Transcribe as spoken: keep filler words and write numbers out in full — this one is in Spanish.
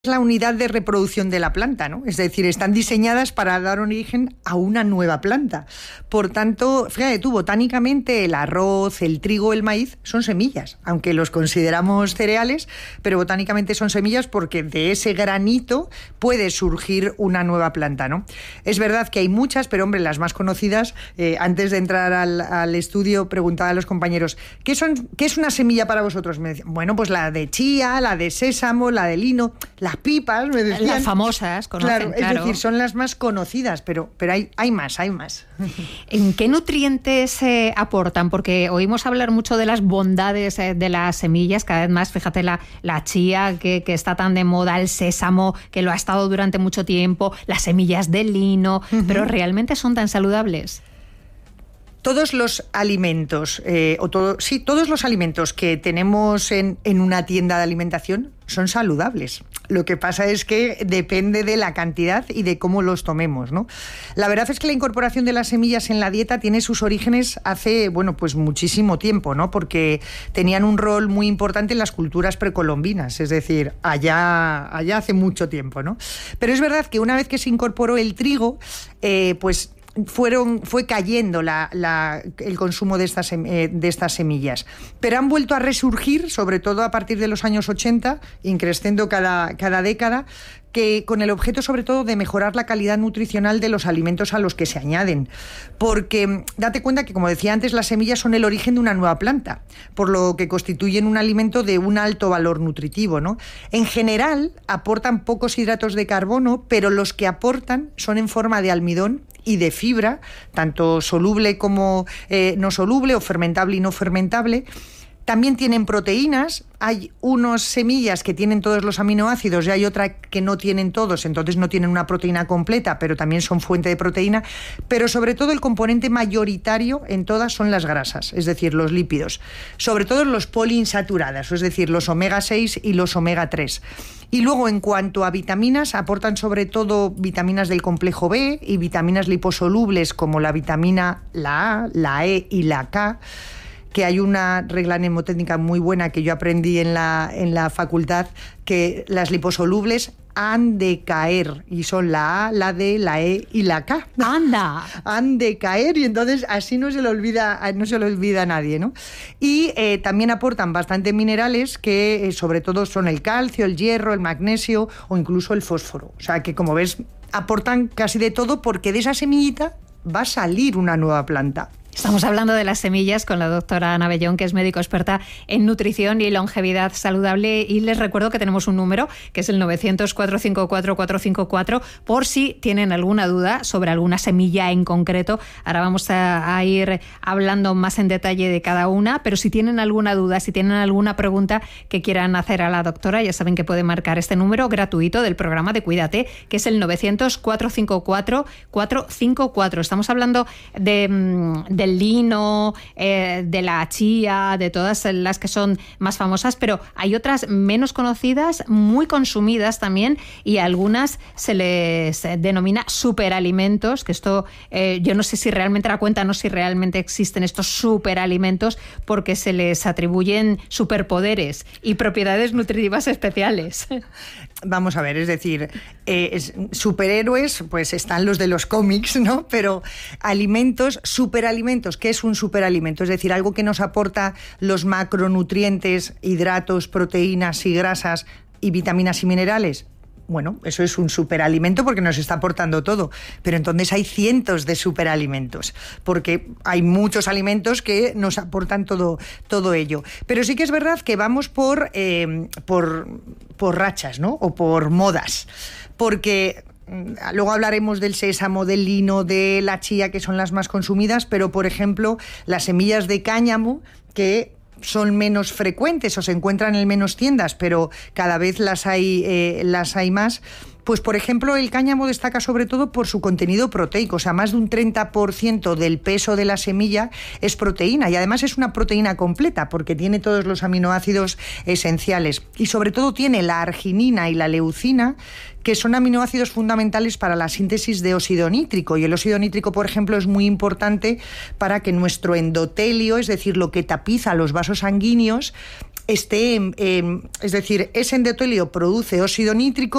la unidad de reproducción de la planta, ¿no? Es decir, están diseñadas para dar origen a una nueva planta. Por tanto, fíjate tú, botánicamente el arroz, el trigo, el maíz son semillas, aunque los consideramos cereales, pero botánicamente son semillas porque de ese granito puede surgir una nueva planta, ¿no? Es verdad que hay muchas, pero hombre, las más conocidas, eh, antes de entrar al, al estudio preguntaba a los compañeros, ¿qué son, qué es una semilla para vosotros? Me decían, bueno, pues la de chía, la de sésamo, la de lino, la Las pipas, me decían. Las famosas, conocen, claro, claro. Es decir, son las más conocidas, pero, pero hay, hay más, hay más. ¿En qué nutrientes eh, aportan? Porque oímos hablar mucho de las bondades eh, de las semillas, cada vez más, fíjate, la, la chía que, que está tan de moda, el sésamo, que lo ha estado durante mucho tiempo, las semillas de lino, uh-huh. pero ¿realmente son tan saludables? Todos los alimentos, eh, o todo, sí, todos los alimentos que tenemos en, en una tienda de alimentación son saludables. Lo que pasa es que depende de la cantidad y de cómo los tomemos, ¿no? La verdad es que la incorporación de las semillas en la dieta tiene sus orígenes hace, bueno, pues muchísimo tiempo, ¿no? Porque tenían un rol muy importante en las culturas precolombinas, es decir, allá, allá hace mucho tiempo, ¿no? Pero es verdad que una vez que se incorporó el trigo, eh, pues Fueron, fue cayendo la, la, el consumo de estas, eh, de estas semillas. Pero han vuelto a resurgir, sobre todo a partir de los años ochenta, increciendo cada, cada década, que con el objeto sobre todo de mejorar la calidad nutricional de los alimentos a los que se añaden. Porque date cuenta que, como decía antes, las semillas son el origen de una nueva planta, por lo que constituyen un alimento de un alto valor nutritivo, ¿no? En general, aportan pocos hidratos de carbono, pero los que aportan son en forma de almidón y de fibra, tanto soluble como eh, no soluble, o fermentable y no fermentable. También tienen proteínas, hay unas semillas que tienen todos los aminoácidos y hay otras que no tienen todos, entonces no tienen una proteína completa, pero también son fuente de proteína, pero sobre todo el componente mayoritario en todas son las grasas, es decir, los lípidos, sobre todo los poliinsaturados, es decir, los omega seis y los omega tres. Y luego, en cuanto a vitaminas, aportan sobre todo vitaminas del complejo B y vitaminas liposolubles como la vitamina la A, la E y la K, que hay una regla mnemotécnica muy buena que yo aprendí en la, en la facultad, que las liposolubles han de caer, y son la A, la D, la E y la K. ¡Anda! Han de caer, y entonces así no se le olvida, no se le olvida a nadie, ¿no? Y eh, también aportan bastante minerales que eh, sobre todo son el calcio, el hierro, el magnesio o incluso el fósforo. O sea que, como ves, aportan casi de todo, porque de esa semillita va a salir una nueva planta. Estamos hablando de las semillas con la doctora Ana Bellón, que es médico experta en nutrición y longevidad saludable, y les recuerdo que tenemos un número que es el novecientos, cuatrocientos cincuenta y cuatro, cuatrocientos cincuenta y cuatro por si tienen alguna duda sobre alguna semilla en concreto. Ahora vamos a, a ir hablando más en detalle de cada una, pero si tienen alguna duda, si tienen alguna pregunta que quieran hacer a la doctora, ya saben que pueden marcar este número gratuito del programa de Cuídate, que es el novecientos, cuatrocientos cincuenta y cuatro, cuatrocientos cincuenta y cuatro. Estamos hablando de, de del lino, eh, de la chía, de todas las que son más famosas, pero hay otras menos conocidas, muy consumidas también, y a algunas se les denomina superalimentos, que esto eh, yo no sé si realmente la cuenta, no sé si realmente existen estos superalimentos, porque se les atribuyen superpoderes y propiedades nutritivas especiales. Vamos a ver, es decir, eh, es, superhéroes, pues están los de los cómics, ¿no? Pero alimentos, superalimentos, ¿qué es un superalimento? Es decir, algo que nos aporta los macronutrientes, hidratos, proteínas y grasas y vitaminas y minerales. Bueno, eso es un superalimento porque nos está aportando todo. Pero entonces hay cientos de superalimentos, porque hay muchos alimentos que nos aportan todo, todo ello. Pero sí que es verdad que vamos por, eh, por, por rachas, ¿no? O por modas. Porque luego hablaremos del sésamo, del lino, de la chía, que son las más consumidas, pero, por ejemplo, las semillas de cáñamo, que son menos frecuentes o se encuentran en menos tiendas, pero cada vez las hay, eh, las hay más. Pues, por ejemplo, el cáñamo destaca sobre todo por su contenido proteico, o sea, más de un treinta por ciento del peso de la semilla es proteína, y además es una proteína completa porque tiene todos los aminoácidos esenciales, y sobre todo tiene la arginina y la leucina, que son aminoácidos fundamentales para la síntesis de óxido nítrico, y el óxido nítrico, por ejemplo, es muy importante para que nuestro endotelio, es decir, lo que tapiza los vasos sanguíneos, esté, eh, es decir, ese endotelio produce óxido nítrico